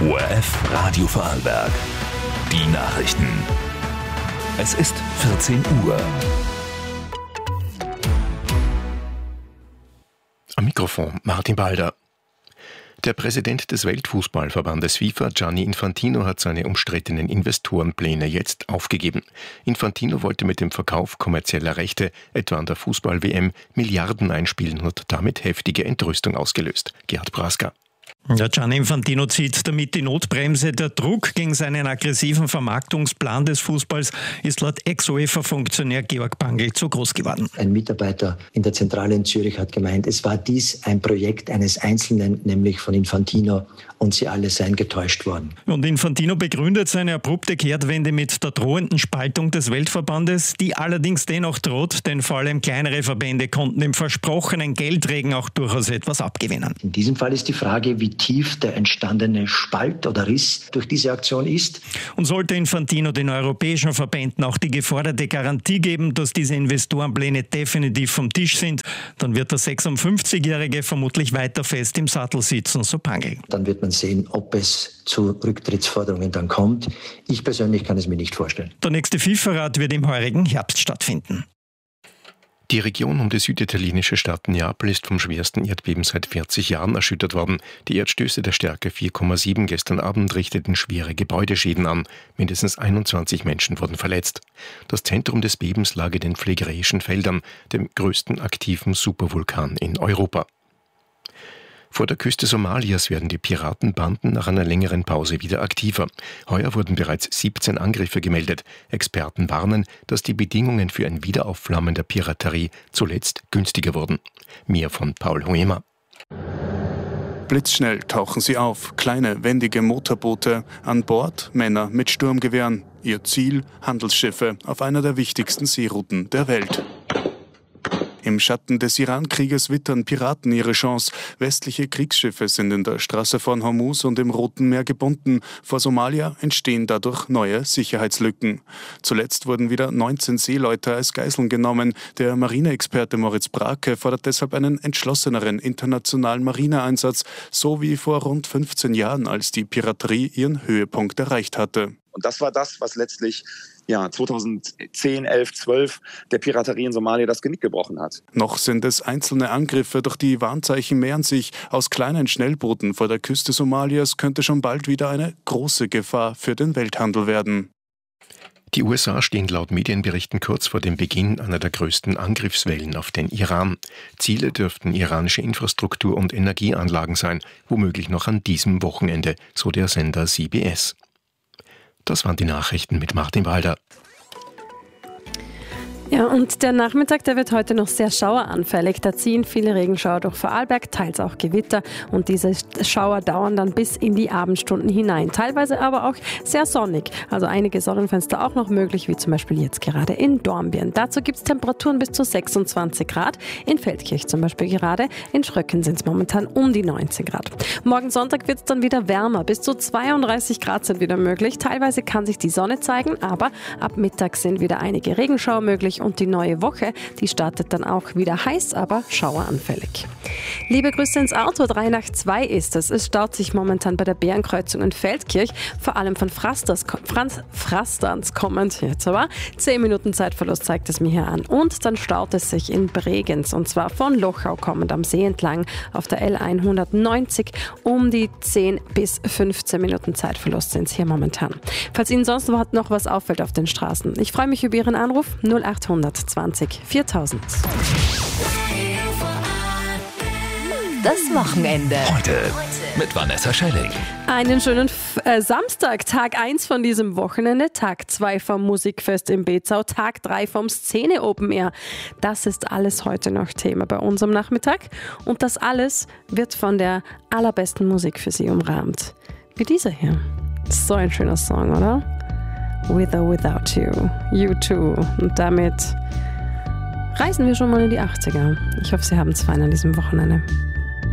ORF Radio Vorarlberg. Die Nachrichten. Es ist 14 Uhr. Am Mikrofon Martin Balder. Der Präsident des Weltfußballverbandes FIFA, Gianni Infantino, hat seine umstrittenen Investorenpläne jetzt aufgegeben. Infantino wollte mit dem Verkauf kommerzieller Rechte, etwa an der Fußball-WM, Milliarden einspielen und damit heftige Entrüstung ausgelöst. Gerhard Braska. Der Gianni Infantino zieht damit die Notbremse. Der Druck gegen seinen aggressiven Vermarktungsplan des Fußballs ist laut Ex-UEFA-Funktionär Georg Bangl zu groß geworden. Ein Mitarbeiter in der Zentrale in Zürich hat gemeint, es war dies ein Projekt eines Einzelnen, nämlich von Infantino, und sie alle seien getäuscht worden. Und Infantino begründet seine abrupte Kehrtwende mit der drohenden Spaltung des Weltverbandes, die allerdings dennoch droht, denn vor allem kleinere Verbände konnten dem versprochenen Geldregen auch durchaus etwas abgewinnen. In diesem Fall ist die Frage, wie tief der entstandene Spalt oder Riss durch diese Aktion ist. Und sollte Infantino den europäischen Verbänden auch die geforderte Garantie geben, dass diese Investorenpläne definitiv vom Tisch sind, dann wird der 56-Jährige vermutlich weiter fest im Sattel sitzen, so Bangl. Dann wird man sehen, ob es zu Rücktrittsforderungen dann kommt. Ich persönlich kann es mir nicht vorstellen. Der nächste FIFA-Rat wird im heurigen Herbst stattfinden. Die Region um die süditalienische Stadt Neapel ist vom schwersten Erdbeben seit 40 Jahren erschüttert worden. Die Erdstöße der Stärke 4,7 gestern Abend richteten schwere Gebäudeschäden an. Mindestens 21 Menschen wurden verletzt. Das Zentrum des Bebens lag in den Phlegraeischen Feldern, dem größten aktiven Supervulkan in Europa. Vor der Küste Somalias werden die Piratenbanden nach einer längeren Pause wieder aktiver. Heuer wurden bereits 17 Angriffe gemeldet. Experten warnen, dass die Bedingungen für ein Wiederaufflammen der Piraterie zuletzt günstiger wurden. Mehr von Paul Huemer. Blitzschnell tauchen sie auf, kleine, wendige Motorboote, an Bord Männer mit Sturmgewehren. Ihr Ziel Handelsschiffe auf einer der wichtigsten Seerouten der Welt. Im Schatten des Iran-Krieges wittern Piraten ihre Chance. Westliche Kriegsschiffe sind in der Straße von Hormuz und im Roten Meer gebunden. Vor Somalia entstehen dadurch neue Sicherheitslücken. Zuletzt wurden wieder 19 Seeleute als Geiseln genommen. Der Marineexperte Moritz Brake fordert deshalb einen entschlosseneren internationalen Marineeinsatz, so wie vor rund 15 Jahren, als die Piraterie ihren Höhepunkt erreicht hatte. Und das war das, was letztlich 2010, 11, 12 der Piraterie in Somalia das Genick gebrochen hat. Noch sind es einzelne Angriffe, doch die Warnzeichen mehren sich. Aus kleinen Schnellbooten vor der Küste Somalias könnte schon bald wieder eine große Gefahr für den Welthandel werden. Die USA stehen laut Medienberichten kurz vor dem Beginn einer der größten Angriffswellen auf den Iran. Ziele dürften iranische Infrastruktur und Energieanlagen sein, womöglich noch an diesem Wochenende, so der Sender CBS. Das waren die Nachrichten mit Martin Balder. Ja, und der Nachmittag, der wird heute noch sehr schaueranfällig. Da ziehen viele Regenschauer durch Vorarlberg, teils auch Gewitter. Und diese Schauer dauern dann bis in die Abendstunden hinein. Teilweise aber auch sehr sonnig. Also einige Sonnenfenster auch noch möglich, wie zum Beispiel jetzt gerade in Dornbirn. Dazu gibt es Temperaturen bis zu 26 Grad. In Feldkirch zum Beispiel gerade. In Schröcken sind es momentan um die 19 Grad. Morgen Sonntag wird es dann wieder wärmer. Bis zu 32 Grad sind wieder möglich. Teilweise kann sich die Sonne zeigen, aber ab Mittag sind wieder einige Regenschauer möglich. Und die neue Woche, die startet dann auch wieder heiß, aber schaueranfällig. Liebe Grüße ins Auto, 3 nach 2 ist es. Es staut sich momentan bei der Bärenkreuzung in Feldkirch, vor allem von Frasterns kommend. Jetzt aber 10 Minuten Zeitverlust zeigt es mir hier an. Und dann staut es sich in Bregenz, und zwar von Lochau kommend am See entlang auf der L190. Um die 10 bis 15 Minuten Zeitverlust sind es hier momentan. Falls Ihnen sonst noch was auffällt auf den Straßen, ich freue mich über Ihren Anruf 0820 4000. Das Wochenende. Heute mit Vanessa Schelling. Einen schönen Samstag, Tag 1 von diesem Wochenende, Tag 2 vom Musikfest in Bezau, Tag 3 vom Szene Open Air. Das ist alles heute noch Thema bei uns am Nachmittag. Und das alles wird von der allerbesten Musik für Sie umrahmt. Wie dieser hier. So ein schöner Song, oder? With or Without You, U2. Und damit reisen wir schon mal in die 80er. Ich hoffe, Sie haben es fein an diesem Wochenende.